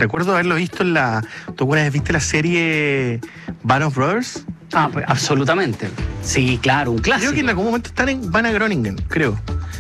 recuerdo haberlo visto en la... ¿Tú alguna vez viste la serie Band of Brothers? Ah, pues absolutamente. Sí, claro, un clásico. Creo que en algún momento están en Van a Groningen, creo.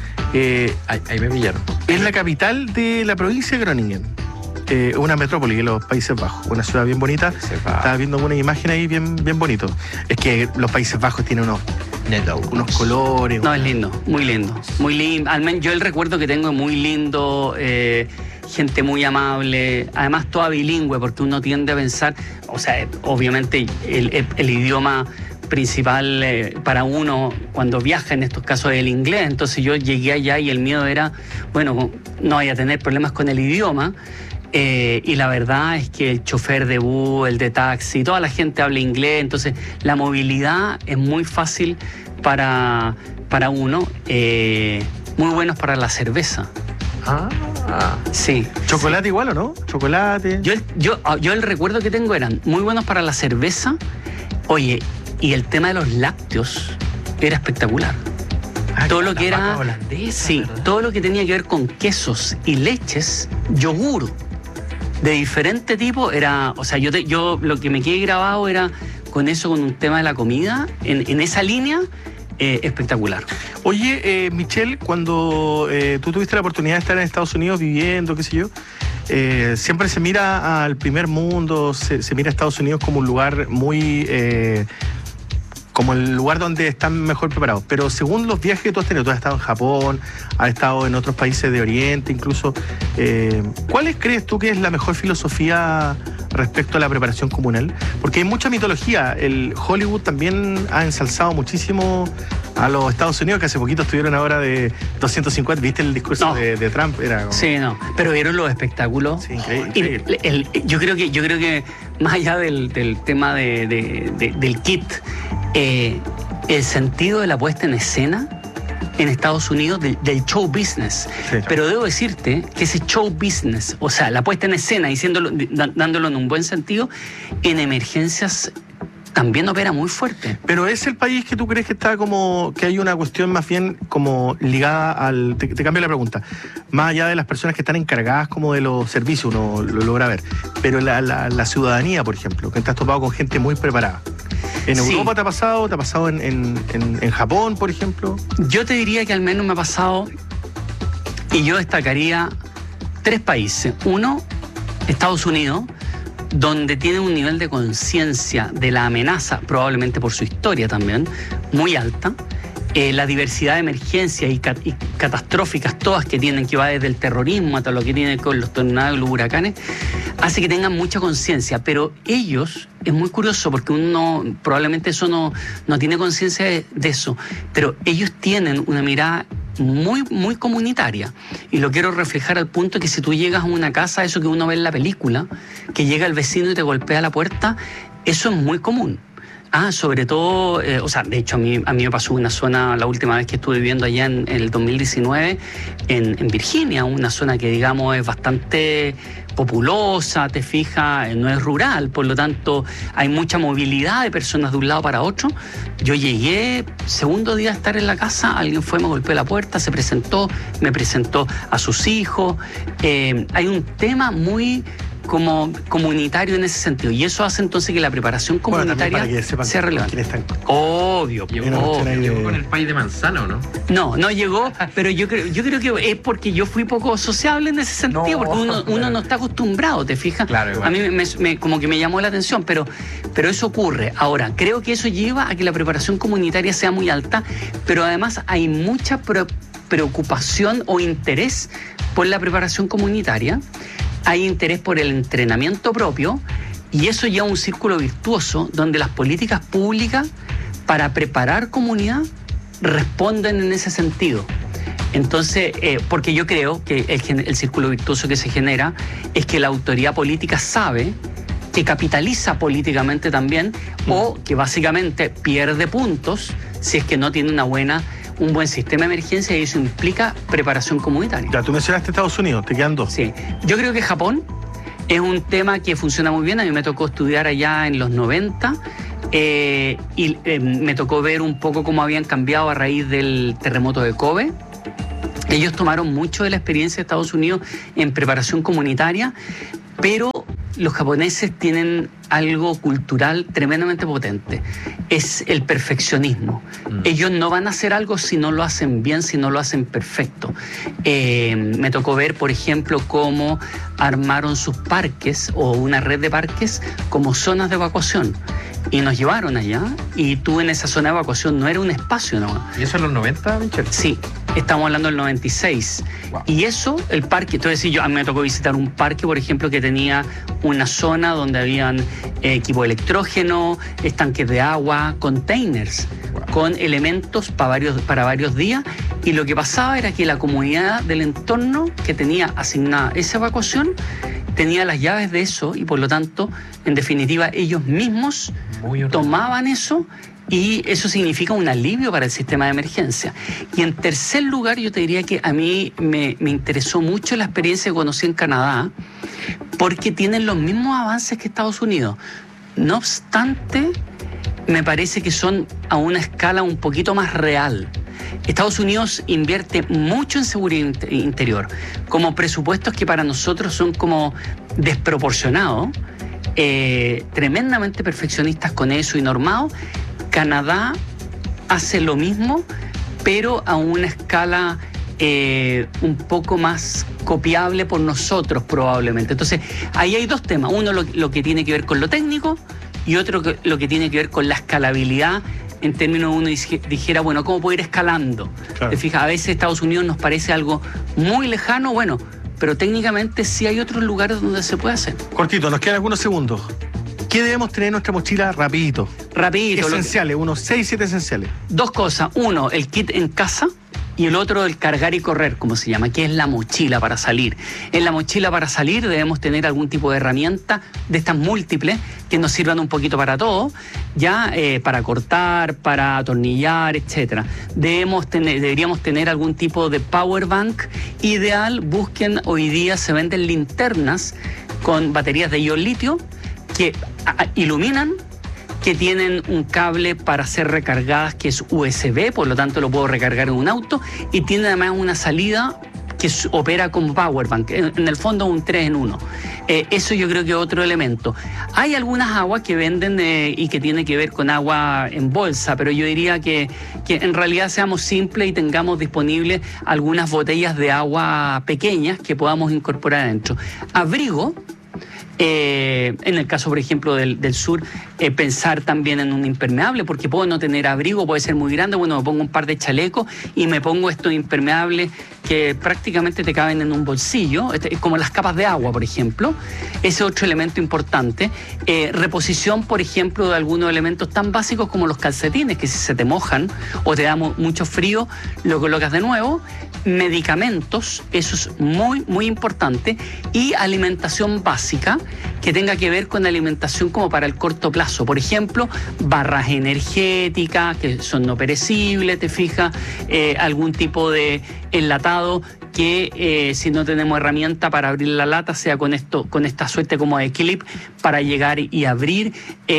Ahí me pillaron. Es la capital de la provincia de Groningen. Una metrópoli de los Países Bajos, una ciudad bien bonita. Estaba viendo una imagen ahí bien bonito. Es que los Países Bajos tienen unos colores. No, es lindo, muy lindo. Muy lindo. Al menos yo el recuerdo que tengo es muy lindo, gente muy amable, además toda bilingüe, porque uno tiende a pensar, o sea, obviamente el idioma principal para uno cuando viaja en estos casos es el inglés. Entonces yo llegué allá y el miedo era, bueno, no vaya a tener problemas con el idioma. Y la verdad es que el chofer de bus, el de taxi, toda la gente habla inglés, entonces la movilidad es muy fácil para uno, muy buenos para la cerveza. Sí. ¿Chocolate igual o no? ¿Chocolate? Yo el recuerdo que tengo eran muy buenos para la cerveza. Oye, y el tema de los lácteos era espectacular. Todo lo que era holandesa, sí, ¿verdad? Todo lo que tenía que ver con quesos y leches, yogur de diferente tipo era, o sea, yo lo que me quedé grabado era con eso, con un tema de la comida, en esa línea, espectacular. Oye, Michelle, cuando tú tuviste la oportunidad de estar en Estados Unidos viviendo, qué sé yo, siempre se mira al primer mundo, se mira a Estados Unidos como un lugar muy... como el lugar donde están mejor preparados. Pero según los viajes que tú has tenido, tú has estado en Japón, has estado en otros países de Oriente incluso, ¿cuál crees tú que es la mejor filosofía respecto a la preparación comunal? Porque hay mucha mitología. El Hollywood también ha ensalzado muchísimo a los Estados Unidos, que hace poquito estuvieron ahora de 250. ¿Viste el discurso de Trump? Era como... Sí, no. Pero vieron los espectáculos. Sí, increíble. Yo creo que más allá del tema del kit, el sentido de la puesta en escena en Estados Unidos del show business. Sí, pero debo decirte que ese show business, o sea, la puesta en escena, dándolo en un buen sentido, en emergencias también opera muy fuerte. Pero es el país que tú crees que está como, que hay una cuestión más bien como ligada al... Te cambio la pregunta. Más allá de las personas que están encargadas como de los servicios, uno lo logra ver. Pero la ciudadanía, por ejemplo, que te has topado con gente muy preparada. ¿En Europa te ha pasado? ¿Te ha pasado en Japón, por ejemplo? Yo te diría que al menos me ha pasado, y yo destacaría 3 países. Uno, Estados Unidos, donde tiene un nivel de conciencia de la amenaza, probablemente por su historia también, muy alta. La diversidad de emergencias y catastróficas todas que tienen, que va desde el terrorismo hasta lo que tiene con los tornados y los huracanes, hace que tengan mucha conciencia. Pero ellos, es muy curioso porque uno probablemente eso no tiene conciencia de eso, pero ellos tienen una mirada muy, muy comunitaria. Y lo quiero reflejar al punto que si tú llegas a una casa, eso que uno ve en la película, que llega el vecino y te golpea la puerta, eso es muy común. Sobre todo, o sea, de hecho a mí me pasó una zona, la última vez que estuve viviendo allá en el 2019, en Virginia, una zona que digamos es bastante populosa, te fijas, no es rural, por lo tanto hay mucha movilidad de personas de un lado para otro. Yo llegué, segundo día de estar en la casa, alguien fue, me golpeó la puerta, se presentó, me presentó a sus hijos. Hay un tema muy como comunitario en ese sentido, y eso hace entonces que la preparación comunitaria sea relevante. Obvio. ¿Llegó con el pay de manzana o no? No llegó, pero yo creo que es porque yo fui poco sociable en ese sentido, porque uno no está acostumbrado, ¿te fijas? Claro, a mí como que me llamó la atención, pero eso ocurre. Ahora, creo que eso lleva a que la preparación comunitaria sea muy alta, pero además hay mucha preocupación o interés por la preparación comunitaria. Hay interés por el entrenamiento propio, y eso lleva a un círculo virtuoso donde las políticas públicas para preparar comunidad responden en ese sentido. Entonces, porque yo creo que el círculo virtuoso que se genera es que la autoridad política sabe que capitaliza políticamente también, o que básicamente pierde puntos si es que no tiene un buen sistema de emergencia, y eso implica preparación comunitaria. Ya, tú mencionaste Estados Unidos, te quedan 2. Sí, yo creo que Japón es un tema que funciona muy bien. A mí me tocó estudiar allá en los 90 y me tocó ver un poco cómo habían cambiado a raíz del terremoto de Kobe. Ellos tomaron mucho de la experiencia de Estados Unidos en preparación comunitaria, pero los japoneses tienen algo cultural tremendamente potente. Es el perfeccionismo. Ellos no van a hacer algo si no lo hacen bien, si no lo hacen perfecto. Me tocó ver, por ejemplo, cómo armaron sus parques o una red de parques como zonas de evacuación. Y nos llevaron allá, y tú en esa zona de evacuación no era un espacio nomás. ¿Y eso en los 90, Michel? Sí, estamos hablando del 96. Wow. Y eso, el parque, entonces a mí me tocó visitar un parque, por ejemplo, que tenía una zona donde habían equipo de electrógeno, estanques de agua, containers, con elementos para varios días. Y lo que pasaba era que la comunidad del entorno que tenía asignada esa evacuación tenía las llaves de eso, y por lo tanto, en definitiva, ellos mismos tomaban eso, y eso significa un alivio para el sistema de emergencia. Y en tercer lugar, yo te diría que a mí me interesó mucho la experiencia que conocí en Canadá, porque tienen los mismos avances que Estados Unidos. No obstante, me parece que son a una escala un poquito más real. Estados Unidos invierte mucho en seguridad interior, como presupuestos que para nosotros son como desproporcionados, tremendamente perfeccionistas con eso y normados. Canadá hace lo mismo, pero a una escala un poco más copiable por nosotros probablemente. Entonces, ahí hay dos temas. Uno, lo que tiene que ver con lo técnico, y otro, lo que tiene que ver con la escalabilidad, en términos de uno dijera, bueno, ¿cómo puedo ir escalando? Claro. ¿Te fijas? A veces Estados Unidos nos parece algo muy lejano, bueno, pero técnicamente sí hay otros lugares donde se puede hacer. Cortito, nos quedan algunos segundos. ¿Qué debemos tener en nuestra mochila rapidito? Esenciales, unos 6, 7 esenciales. Dos cosas. Uno, el kit en casa. Y el otro, el cargar y correr, como se llama, que es la mochila para salir. En la mochila para salir debemos tener algún tipo de herramienta de estas múltiples que nos sirvan un poquito para todo, ya para cortar, para atornillar, etcétera. Deberíamos tener algún tipo de power bank. Ideal, busquen, hoy día se venden linternas con baterías de ion litio que iluminan, que tienen un cable para ser recargadas que es USB, por lo tanto lo puedo recargar en un auto, y tiene además una salida que opera como powerbank, en el fondo un 3 en 1. Eso yo creo que es otro elemento. Hay algunas aguas que venden y que tiene que ver con agua en bolsa, pero yo diría que en realidad seamos simples y tengamos disponibles algunas botellas de agua pequeñas que podamos incorporar adentro. Abrigo. En el caso, por ejemplo, del sur, pensar también en un impermeable, porque puedo no tener abrigo, puede ser muy grande. Bueno, me pongo un par de chalecos y me pongo estos impermeables que prácticamente te caben en un bolsillo, como las capas de agua, por ejemplo. Ese es otro elemento importante. Reposición, por ejemplo, de algunos elementos tan básicos como los calcetines, que si se te mojan o te da mucho frío, lo colocas de nuevo. Medicamentos, eso es muy, muy importante. Y alimentación básica, que tenga que ver con alimentación como para el corto plazo. Por ejemplo, barras energéticas, que son no perecibles, te fijas, algún tipo de enlatado que si no tenemos herramienta para abrir la lata, sea con esta suerte como de clip para llegar y abrir.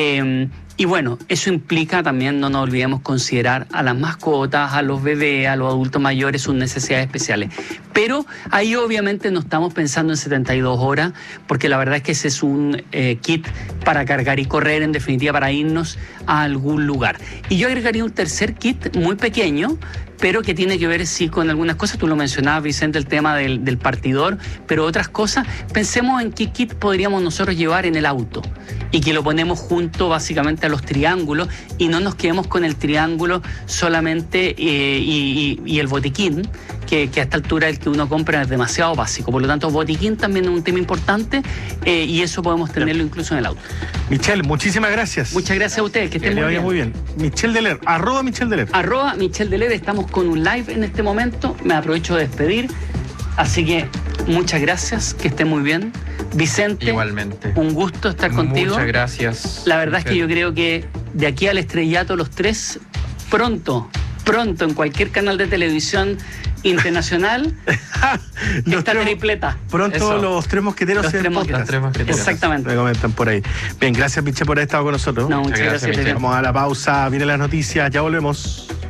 Y bueno, eso implica también, no nos olvidemos, considerar a las mascotas, a los bebés, a los adultos mayores, sus necesidades especiales. Pero ahí obviamente no estamos pensando en 72 horas, porque la verdad es que ese es un kit para cargar y correr, en definitiva para irnos a algún lugar. Y yo agregaría un tercer kit muy pequeño, pero que tiene que ver sí con algunas cosas. Tú lo mencionabas, Vicente, el tema del partidor, pero otras cosas. Pensemos en qué kit podríamos nosotros llevar en el auto y que lo ponemos junto básicamente a los triángulos, y no nos quedemos con el triángulo solamente y el botiquín, que a esta altura el que uno compra es demasiado básico. Por lo tanto, botiquín también es un tema importante, y eso podemos tenerlo incluso en el auto. Michel, muchísimas gracias. Muchas gracias a ustedes, que estén muy bien. Muy bien. Michel Deler, @Michel Deler. @Michel Deler, estamos con un live en este momento, me aprovecho de despedir, así que muchas gracias, que estén muy bien. Vicente, igualmente, un gusto estar contigo. Muchas gracias. La verdad es que yo creo que de aquí al estrellato los tres, pronto, en cualquier canal de televisión internacional, esta tripleta. Pronto eso. Los tres mosqueteros. Los tres mosqueteros. Exactamente. Me comentan por ahí. Bien, gracias, Michel, por haber estado con nosotros. No, muchas gracias. Vamos a la pausa, vienen las noticias, ya volvemos.